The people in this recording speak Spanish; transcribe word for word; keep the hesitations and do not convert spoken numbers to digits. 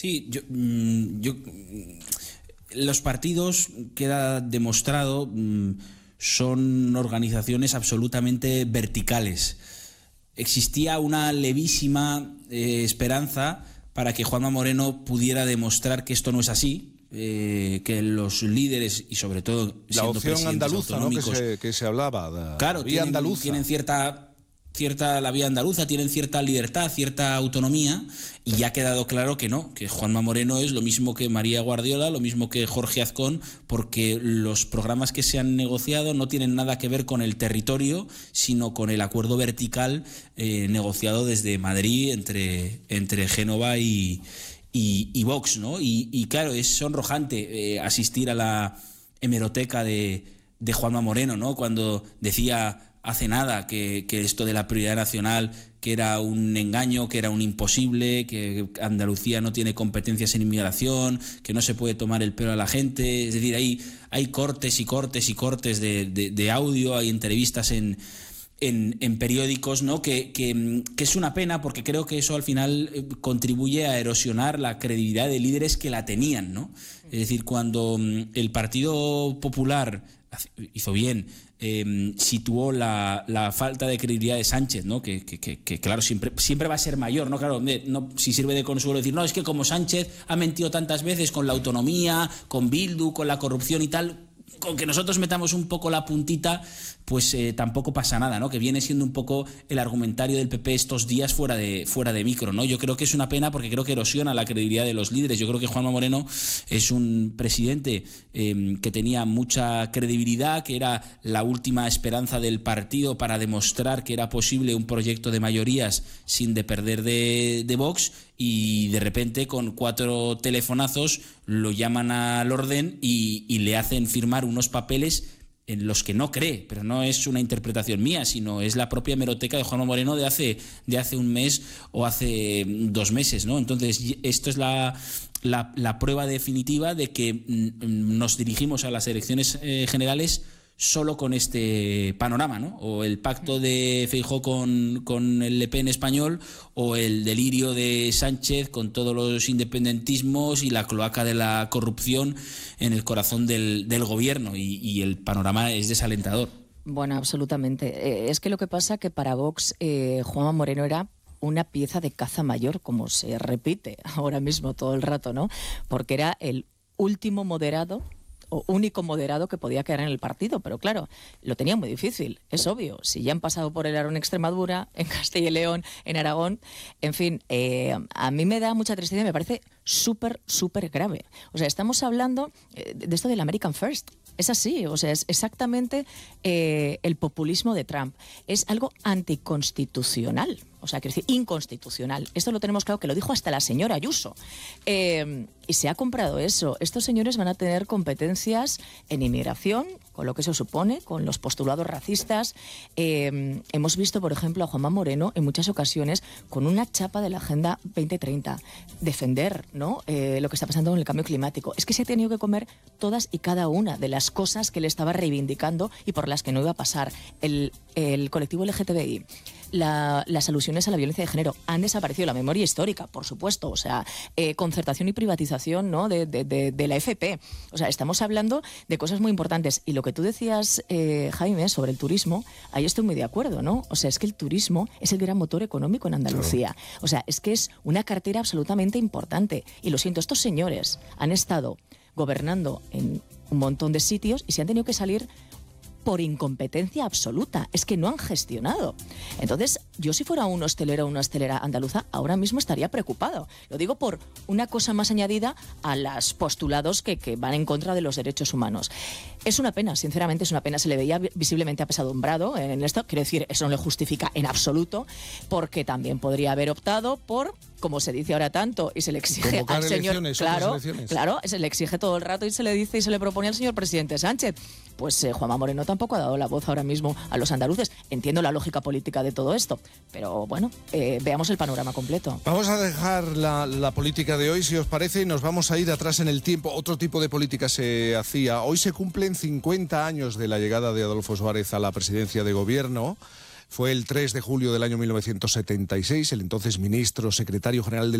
Sí, yo, yo los partidos, queda demostrado, son organizaciones absolutamente verticales. Existía una levísima eh, esperanza para que Juanma Moreno pudiera demostrar que esto no es así, eh, que los líderes y sobre todo la opción andaluza, ¿no?, que se, que se hablaba, de claro, la vía tienen, andaluza. tienen cierta cierta la vía andaluza, tienen cierta libertad, cierta autonomía, y ya ha quedado claro que no, que Juanma Moreno es lo mismo que María Guardiola, lo mismo que Jorge Azcón, porque los programas que se han negociado no tienen nada que ver con el territorio, sino con el acuerdo vertical eh, negociado desde Madrid entre, entre Génova y, y, y Vox, ¿no? Y, y claro, es sonrojante eh, asistir a la hemeroteca de, de Juanma Moreno, ¿no?, cuando decía hace nada que, que esto de la prioridad nacional, que era un engaño, que era un imposible, que Andalucía no tiene competencias en inmigración, que no se puede tomar el pelo a la gente. Es decir, hay, hay cortes y cortes y cortes de, de, de audio, hay entrevistas en, en, en periódicos, ¿no?, que, que, que es una pena, porque creo que eso al final contribuye a erosionar la credibilidad de líderes que la tenían, ¿no? Es decir, cuando el Partido Popular hizo bien, eh, situó la, la falta de credibilidad de Sánchez, ¿no?, que, que, que, que claro, siempre, siempre va a ser mayor, ¿no? Claro, no, si sirve de consuelo decir, no, es que como Sánchez ha mentido tantas veces con la autonomía, con Bildu, con la corrupción y tal, con que nosotros metamos un poco la puntita, pues eh, tampoco pasa nada, ¿no? Que viene siendo un poco el argumentario del P P estos días fuera de, fuera de micro, ¿no? Yo creo que es una pena porque creo que erosiona la credibilidad de los líderes. Yo creo que Juanma Moreno es un presidente eh, que tenía mucha credibilidad, que era la última esperanza del partido para demostrar que era posible un proyecto de mayorías sin depender de, de Vox, y de repente con cuatro telefonazos lo llaman al orden y, y le hacen firmar unos papeles en los que no cree, pero no es una interpretación mía, sino es la propia hemeroteca de Juanma Moreno de hace, de hace un mes o hace dos meses, ¿no? Entonces, esto es la, la, la prueba definitiva de que nos dirigimos a las elecciones eh, generales solo con este panorama, ¿no? O el pacto de Feijóo con, con el Le Pen español, o el delirio de Sánchez con todos los independentismos y la cloaca de la corrupción en el corazón del, del gobierno, y, y el panorama es desalentador. Bueno, absolutamente. Eh, es que lo que pasa que para Vox eh, Juanma Moreno era una pieza de caza mayor, como se repite ahora mismo todo el rato, ¿no? Porque era el último moderado o único moderado que podía quedar en el partido, pero claro, lo tenía muy difícil, es obvio. Si ya han pasado por el aro en Extremadura, en Castilla y León, en Aragón, en fin, eh, a mí me da mucha tristeza y me parece súper, súper grave. O sea, estamos hablando de esto del American First. Es así, o sea, es exactamente eh, el populismo de Trump. Es algo anticonstitucional, o sea, quiero decir, inconstitucional. Esto lo tenemos claro, que lo dijo hasta la señora Ayuso. Eh, y se ha comprado eso. Estos señores van a tener competencias en inmigración, con lo que eso supone, con los postulados racistas. Eh, hemos visto, por ejemplo, a Juanma Moreno en muchas ocasiones con una chapa de la Agenda veinte treinta, defender, ¿no?, eh, lo que está pasando con el cambio climático. Es que se ha tenido que comer todas y cada una de las cosas que le estaba reivindicando y por las que no iba a pasar. El, el colectivo L G T B I, la, las alusiones a la violencia de género han desaparecido, la memoria histórica, por supuesto, o sea, eh, concertación y privatización, ¿no?, de, de, de, de la F P. O sea, estamos hablando de cosas muy importantes. Y lo que tú decías, eh, Jaime, sobre el turismo, ahí estoy muy de acuerdo, ¿no? O sea, es que el turismo es el gran motor económico en Andalucía. O sea, es que es una cartera absolutamente importante. Y lo siento, estos señores han estado gobernando en un montón de sitios y se han tenido que salir por incompetencia absoluta. Es que no han gestionado. Entonces, yo si fuera un hostelero o una hostelera andaluza, ahora mismo estaría preocupado. Lo digo por una cosa más añadida a los postulados que, que van en contra de los derechos humanos. Es una pena, sinceramente es una pena. Se le veía visiblemente apesadumbrado en esto. Quiero decir, eso no le justifica en absoluto, porque también podría haber optado por, como se dice ahora tanto, y se le exige convocar al señor... Claro, claro, se le exige todo el rato y se le dice y se le propone al señor presidente Sánchez. Pues eh, Juanma Moreno tampoco ha dado la voz ahora mismo a los andaluces. Entiendo la lógica política de todo esto, pero bueno, eh, veamos el panorama completo. Vamos a dejar la, la política de hoy, si os parece, y nos vamos a ir atrás en el tiempo. Otro tipo de política se hacía. Hoy se cumplen cincuenta años de la llegada de Adolfo Suárez a la presidencia de gobierno. Fue el tres de julio del año mil novecientos setenta y seis, el entonces ministro secretario general del